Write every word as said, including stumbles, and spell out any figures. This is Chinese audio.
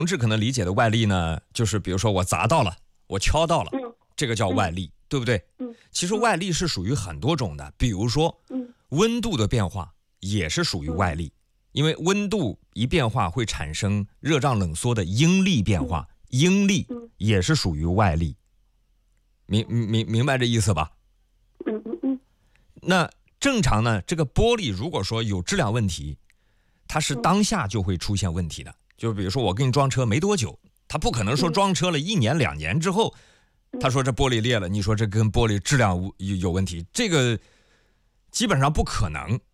志可能理解的外力呢，就是比如说我砸到了，我敲到了， 嗯这个叫外力，对不对？ 嗯， 其实外力是属于很多种的，比如说嗯温度的变化也是属于外力，因为温度一变化会产生热胀冷缩的应力变化，应力也是属于外力。明明明白这意思吧？ 嗯嗯嗯。 那正常呢，这个玻璃如果说有质量问题，它是当下就会出现问题的。就比如说我给你装车没多久，他不可能说装车了一年两年之后，他说这玻璃裂了，你说这跟玻璃质量有有问题，这个基本上不可能。